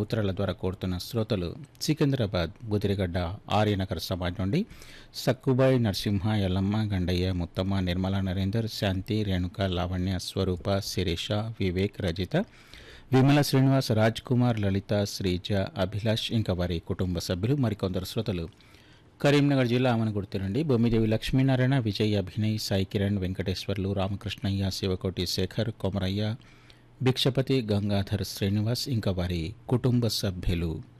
ఉత్తరాల ద్వారా కోరుతున్న శ్రోతలు సికింద్రాబాద్ బుదిరిగడ్డ ఆర్యనగర్ సమాజ్ నుండి సక్కుబాయ్ నరసింహ యల్లమ్మ గండయ్య ముత్తమ్మ నిర్మలా నరేందర్ శాంతి రేణుక లావణ్య స్వరూప శిరీష వివేక్ రజిత విమల శ్రీనివాస్ రాజ్ కుమార్ లలిత శ్రీజ అభిలాష్ ఇంకా వారి కుటుంబ సభ్యులు మరికొందరు శ్రోతలు కరీంనగర్ జిల్లా ఆమనగుర్తి నుండి బొమ్మిదేవి లక్ష్మీనారాయణ విజయ్ అభినయ్ సాయి కిరణ్ వెంకటేశ్వర్లు రామకృష్ణయ్య శివకోటి శేఖర్ కొమరయ్య భిక్షపతి గంగాధర్ శ్రీనివాస్ ఇంకా వారి కుటుంబ సభ్యులు